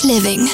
living.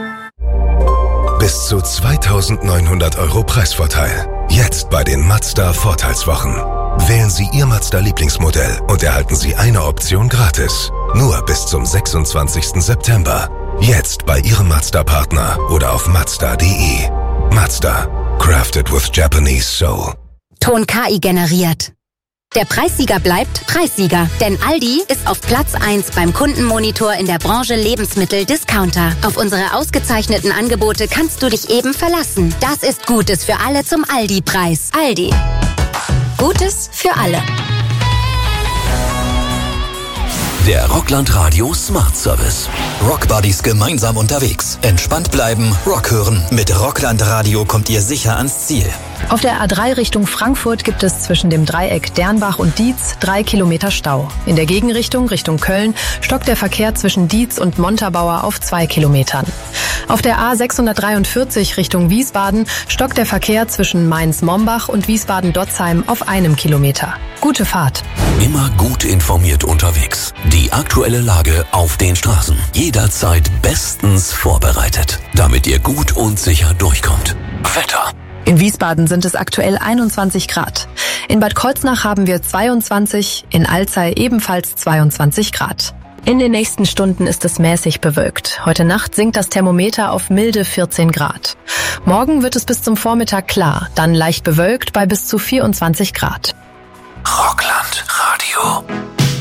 Bis zu 2.900 € Preisvorteil. Jetzt bei den Mazda Vorteilswochen. Wählen Sie Ihr Mazda-Lieblingsmodell und erhalten Sie eine Option gratis. Nur bis zum 26. September. Jetzt bei Ihrem Mazda-Partner oder auf Mazda.de. Mazda. Crafted with Japanese soul. Ton KI generiert. Der Preissieger bleibt Preissieger, denn Aldi ist auf Platz 1 beim Kundenmonitor in der Branche Lebensmittel-Discounter. Auf unsere ausgezeichneten Angebote kannst du dich eben verlassen. Das ist Gutes für alle zum Aldi-Preis. Aldi. Gutes für alle. Der Rockland Radio Smart Service. Rockbuddies gemeinsam unterwegs. Entspannt bleiben, Rock hören. Mit Rockland Radio kommt ihr sicher ans Ziel. Auf der A3 Richtung Frankfurt gibt es zwischen dem Dreieck Dernbach und Dietz 3 Kilometer Stau. In der Gegenrichtung Richtung Köln stockt der Verkehr zwischen Dietz und Montabaur auf 2 Kilometern. Auf der A643 Richtung Wiesbaden stockt der Verkehr zwischen Mainz-Mombach und Wiesbaden-Dotzheim auf 1 Kilometer. Gute Fahrt. Immer gut informiert unterwegs. Die aktuelle Lage auf den Straßen. Jederzeit bestens vorbereitet, damit ihr gut und sicher durchkommt. Wetter. In Wiesbaden sind es aktuell 21 Grad. In Bad Kreuznach haben wir 22, in Alzey ebenfalls 22 Grad. In den nächsten Stunden ist es mäßig bewölkt. Heute Nacht sinkt das Thermometer auf milde 14 Grad. Morgen wird es bis zum Vormittag klar, dann leicht bewölkt bei bis zu 24 Grad. Rockland Radio.